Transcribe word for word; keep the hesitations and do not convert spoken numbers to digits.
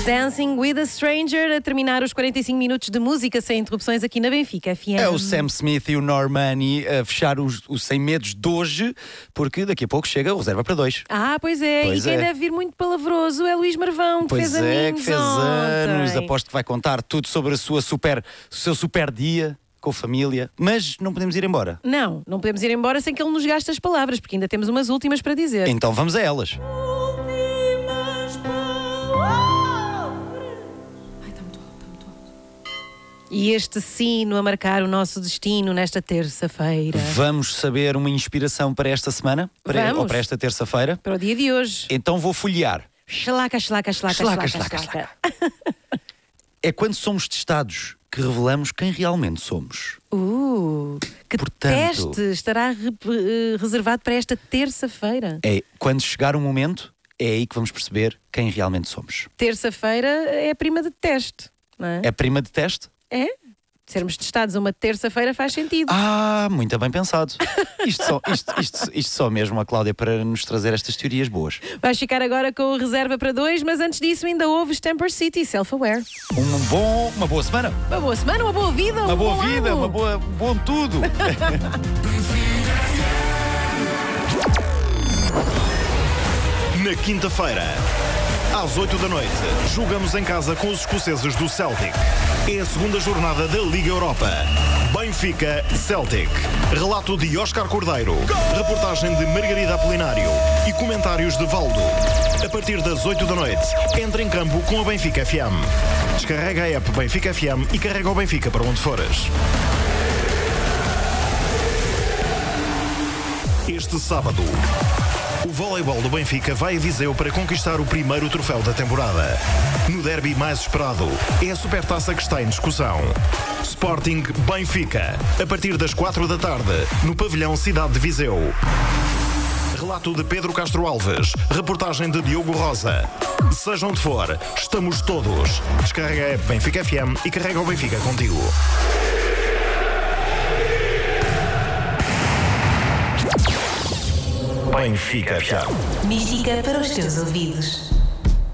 Dancing with a Stranger, a terminar os quarenta e cinco minutos de música sem interrupções aqui na Benfica F M. É o Sam Smith e o Normani a fechar os, os Sem Medos de hoje, porque daqui a pouco chega o Reserva para Dois. Ah, pois é, Pois e quem é. deve vir muito palavroso é Luís Marvão, que Pois fez é, aninhos que fez ontem. anos. Aposto que vai contar tudo sobre a sua super, o seu super dia com a família. Mas não podemos ir embora. Não, não podemos ir embora sem que ele nos gaste as palavras, porque ainda temos umas últimas para dizer. Então vamos a elas. E este sino a marcar o nosso destino nesta terça-feira. Vamos saber uma inspiração para esta semana? Para, Vamos. ou para esta terça-feira? Para o dia de hoje. Então vou folhear. Xalaca, xalaca, xalaca, Xalaca, xalaca, xalaca, xalaca. É quando somos testados que revelamos quem realmente somos. Uh, que Portanto- teste estará re- eh, reservado para esta terça-feira? É quando chegar um momento, é aí que vamos perceber quem realmente somos. Terça-feira é a prima de teste, não é? É prima de teste? É? Sermos testados uma terça-feira faz sentido. Ah, muito bem pensado. Isto só, isto, isto, isto só mesmo a Cláudia para nos trazer estas teorias boas. Vais ficar agora com o reserva para dois, mas antes disso ainda houve Stamper City Self-Aware. Um bom, uma boa semana. Uma boa semana, uma boa vida, Uma um boa bom vida, ano. uma boa, um bom tudo. Na quinta-feira, às oito da noite, jogamos em casa com os escoceses do Celtic. É a segunda jornada da Liga Europa. Benfica Celtic. Relato de Óscar Cordeiro, reportagem de Margarida Apolinário e comentários de Valdo. A partir das oito da noite, entra em campo com a Benfica F M. Descarrega a app Benfica F M e carrega o Benfica para onde fores. Este sábado, o voleibol do Benfica vai a Viseu para conquistar o primeiro troféu da temporada. No derby mais esperado, é a Supertaça que está em discussão. Sporting Benfica, a partir das quatro da tarde, no pavilhão Cidade de Viseu. Relato de Pedro Castro Alves, reportagem de Diogo Rosa. Seja onde for, estamos todos. Descarrega a app Benfica F M e carrega o Benfica contigo. Benfica F M. Mística para os teus ouvidos.